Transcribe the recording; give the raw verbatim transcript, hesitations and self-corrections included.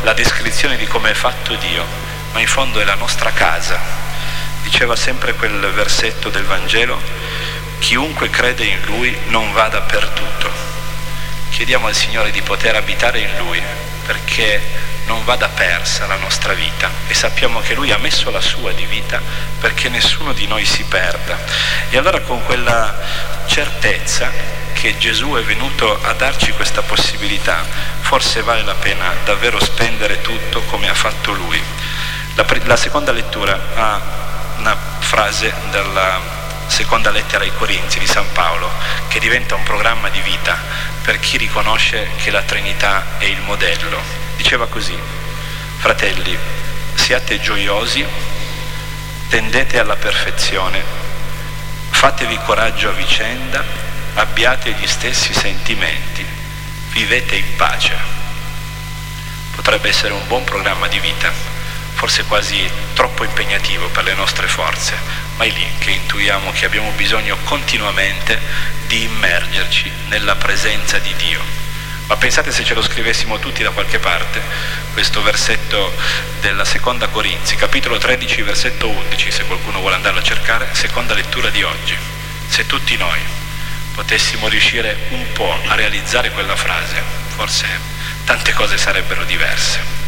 la descrizione di come è fatto Dio, ma in fondo è la nostra casa. Diceva sempre quel versetto del Vangelo: chiunque crede in Lui non va dappertutto. Chiediamo al Signore di poter abitare in Lui, perché non vada persa la nostra vita, e sappiamo che Lui ha messo la sua di vita perché nessuno di noi si perda. E allora, con quella certezza che Gesù è venuto a darci questa possibilità, forse vale la pena davvero spendere tutto come ha fatto Lui. La, la seconda lettura ha una frase dalla seconda lettera ai Corinzi di San Paolo, che diventa un programma di vita per chi riconosce che la Trinità è il modello. Diceva così: fratelli, siate gioiosi, tendete alla perfezione, fatevi coraggio a vicenda, abbiate gli stessi sentimenti, vivete in pace. Potrebbe essere un buon programma di vita, forse quasi troppo impegnativo per le nostre forze, ma è lì che intuiamo che abbiamo bisogno continuamente di immergerci nella presenza di Dio. Ma pensate se ce lo scrivessimo tutti da qualche parte, questo versetto della seconda Corinzi, capitolo tredici, versetto undici, se qualcuno vuole andarlo a cercare, seconda lettura di oggi. Se tutti noi potessimo riuscire un po' a realizzare quella frase, forse tante cose sarebbero diverse.